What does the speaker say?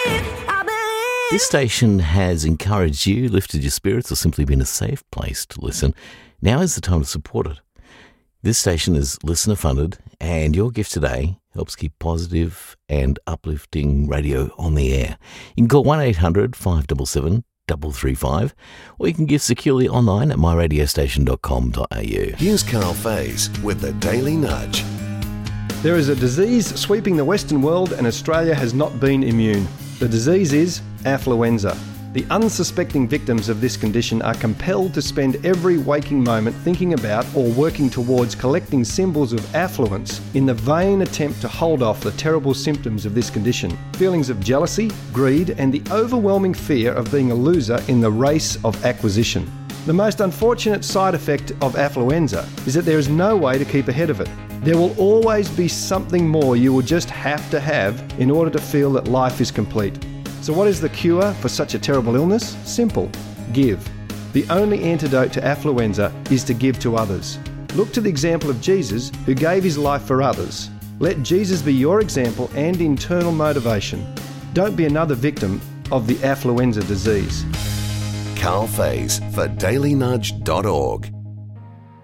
This station has encouraged you, lifted your spirits, or simply been a safe place to listen. Now is the time to support it. This station is listener funded, and your gift today helps keep positive and uplifting radio on the air. You can call 1-800-577-335, or you can give securely online at myradiostation.com.au. Here's Carl Faze with the Daily Nudge. There is a disease sweeping the Western world, and Australia has not been immune. The disease is affluenza. The unsuspecting victims of this condition are compelled to spend every waking moment thinking about or working towards collecting symbols of affluence in the vain attempt to hold off the terrible symptoms of this condition. Feelings of jealousy, greed, and the overwhelming fear of being a loser in the race of acquisition. The most unfortunate side effect of affluenza is that there is no way to keep ahead of it. There will always be something more you will just have to have in order to feel that life is complete. So what is the cure for such a terrible illness? Simple. Give. The only antidote to affluenza is to give to others. Look to the example of Jesus, who gave his life for others. Let Jesus be your example and internal motivation. Don't be another victim of the affluenza disease. Carl Faze for dailynudge.org.